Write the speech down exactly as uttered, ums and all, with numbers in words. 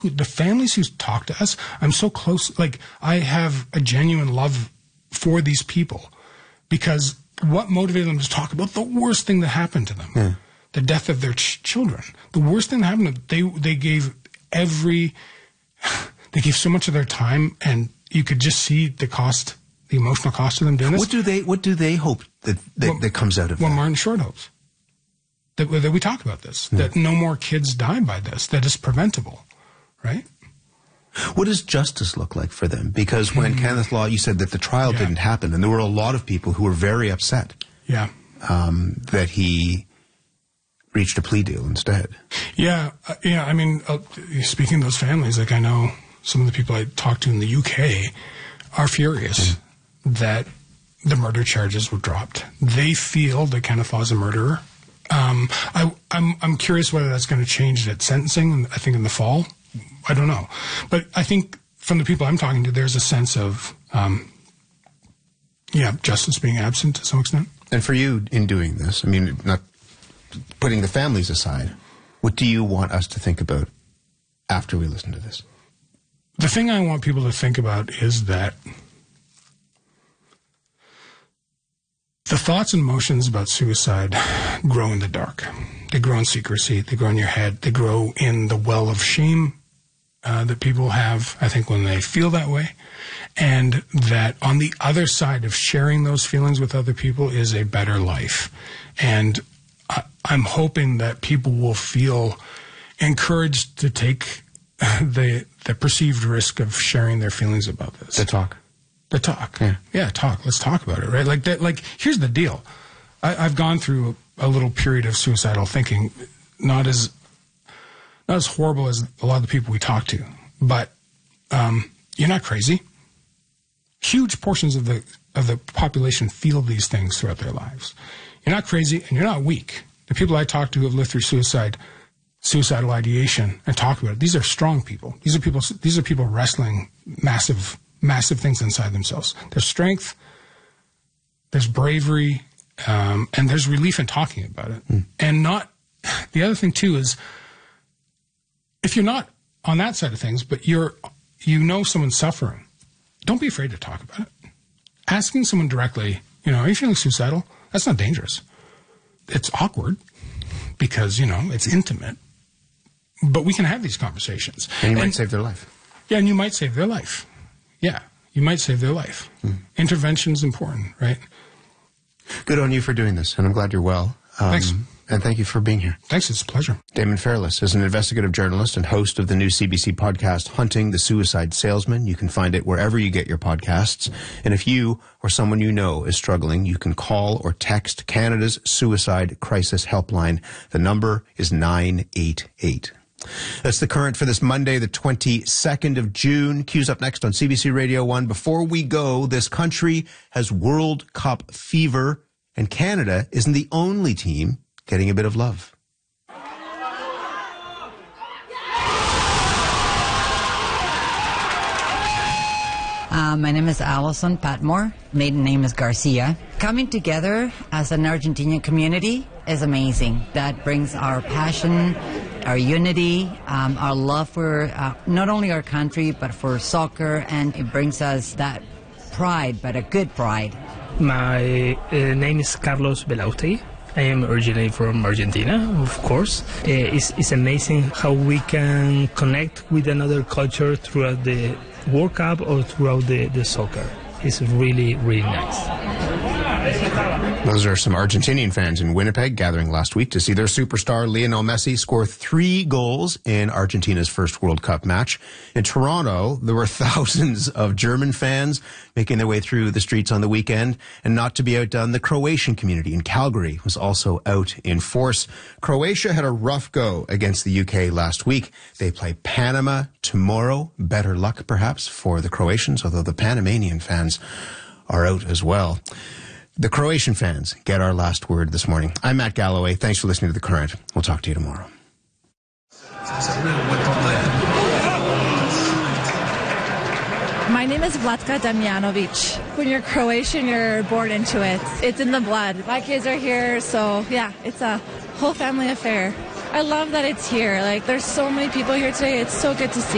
The families who talk to us, I'm so close. Like, I have a genuine love for these people because what motivated them to talk about the worst thing that happened to them, yeah. the death of their ch- children. The worst thing that happened to them, they, they gave every, they gave so much of their time, and you could just see the cost, the emotional cost of them doing this. What do they, what do they hope that, that, well, that comes out of well, that? Well, Martin Short hopes that, that we talk about this, yeah. that no more kids die by this, that it's preventable. Right? What does justice look like for them? Because when mm-hmm. Kenneth Law, you said that the trial yeah. didn't happen, and there were a lot of people who were very upset yeah. um, that he reached a plea deal instead. Yeah, uh, yeah. I mean, uh, speaking of those families, like I know some of the people I talked to in the U K are furious mm-hmm. that the murder charges were dropped. They feel that Kenneth Law is a murderer. Um, I, I'm, I'm curious whether that's going to change at sentencing, I think in the fall. I don't know. But I think from the people I'm talking to, there's a sense of, um, yeah, justice being absent to some extent. And for you in doing this, I mean, not putting the families aside, what do you want us to think about after we listen to this? The thing I want people to think about is that the thoughts and emotions about suicide grow in the dark. They grow in secrecy. They grow in your head. They grow in the well of shame uh, that people have, I think, when they feel that way. And that on the other side of sharing those feelings with other people is a better life. And I, I'm hoping that people will feel encouraged to take the the perceived risk of sharing their feelings about this. The talk. The talk. Yeah. yeah, talk. Let's talk about it, right? Like, that, like here's the deal. I, I've gone through a, a little period of suicidal thinking, not as not as horrible as a lot of the people we talk to, but um, you're not crazy. Huge portions of the of the population feel these things throughout their lives. You're not crazy, and you're not weak. The people I talk to who have lived through suicide, suicidal ideation, and talk about it, these are strong people. These are people. These are people wrestling massive. massive things inside themselves. There's strength, there's bravery, um, and there's relief in talking about it. Mm. And not, the other thing too is, if you're not on that side of things, but you're, you know someone's suffering, don't be afraid to talk about it. Asking someone directly, you know, are you feeling suicidal? That's not dangerous. It's awkward because, you know, it's intimate, but we can have these conversations. And you and, might save their life. Yeah, and you might save their life. Yeah, you might save their life. Mm. Intervention is important, right? Good on you for doing this, and I'm glad you're well. Um, Thanks. And thank you for being here. Thanks, it's a pleasure. Damon Fairless is an investigative journalist and host of the new C B C podcast, Hunting the Suicide Salesman. You can find it wherever you get your podcasts. And if you or someone you know is struggling, you can call or text Canada's Suicide Crisis Helpline. The number is nine eight eight. That's the current for this Monday, the twenty-second of June. Cue's up next on C B C Radio one. Before we go, this country has World Cup fever, and Canada isn't the only team getting a bit of love. Uh, my name is Alison Patmore. Maiden name is Garcia. Coming together as an Argentinian community is amazing. That brings our passion, our unity, um, our love for uh, not only our country, but for soccer, and it brings us that pride, but a good pride. My uh, name is Carlos Belaute. I am originally from Argentina, of course. Uh, it's, it's amazing how we can connect with another culture throughout the World Cup or throughout the, the soccer. It's really, really nice. Those are some Argentinian fans in Winnipeg gathering last week to see their superstar Lionel Messi score three goals in Argentina's first World Cup match. In Toronto, there were thousands of German fans making their way through the streets on the weekend. And not to be outdone, the Croatian community in Calgary was also out in force. Croatia had a rough go against the U K last week. They play Panama tomorrow. Better luck, perhaps, for the Croatians, although the Panamanian fans are out as well. The Croatian fans get our last word this morning. I'm Matt Galloway. Thanks for listening to The Current. We'll talk to you tomorrow. My name is Vlatka Damjanovic. When you're Croatian, you're born into it. It's in the blood. My kids are here, so yeah, it's a whole family affair. I love that it's here. Like, there's so many people here today. It's so good to see.